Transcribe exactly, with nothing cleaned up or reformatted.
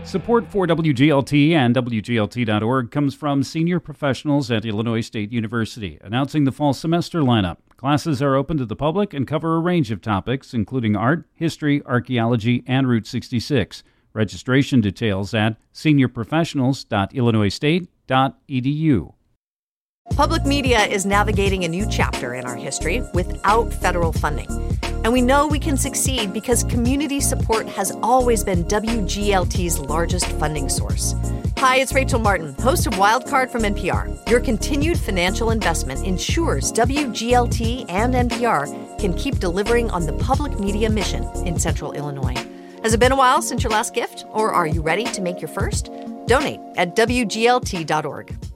Support for W G L T and W G L T dot org comes from senior professionals at Illinois State University, announcing the fall semester lineup. Classes are open to the public and cover a range of topics, including art, history, archaeology, and Route sixty-six. Registration details at senior professionals dot illinois state dot e d u. Public media is navigating a new chapter in our history without federal funding. And we know we can succeed because community support has always been W G L T's largest funding source. Hi, it's Rachel Martin, host of Wildcard from N P R. Your continued financial investment ensures W G L T and N P R can keep delivering on the public media mission in Central Illinois. Has it been a while since your last gift, or are you ready to make your first? Donate at W G L T dot org.